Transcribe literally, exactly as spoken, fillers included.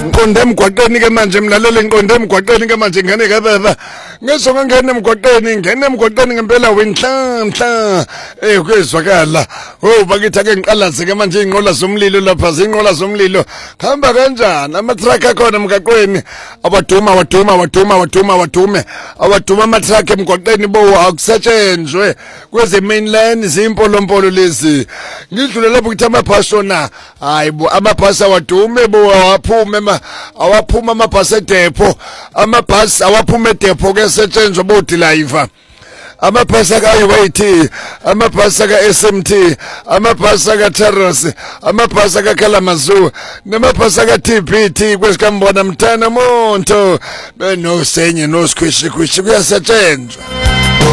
ngiqonde emgwaqeni ke manje mlaleli ngiqonde emgwaqeni ke manje ngene ke baba ngisho ngene emgwaqeni ngene emgwaqeni ngempela wenhlanhla eh kuyezwakala oh bakithi ake ngiqalaze ke manje inqola zomlilo lapha zinqola zomlilo khamba kanjani ama truck akhona emgwaqeni abaduma waduma waduma waduma wadume awaduma ama truck emgwaqeni bo akusetshenzwe kweze mainline zimpolompolo lezi ngidlule lapho kuthi amabhasi ona hayibo amabhasi awadume bo awaphume ma awaphuma amabhasi edepo amabhasi awaphuma edepo ke setshenzwa bo driver amabhasi ka Highway amabhasi ka S M T amabhasi ka Terrace amabhasi ka Kalamazoo namabhasi ka T B T kwesikambona mthana monto beno senye no squish squish kuyasetshenzwa.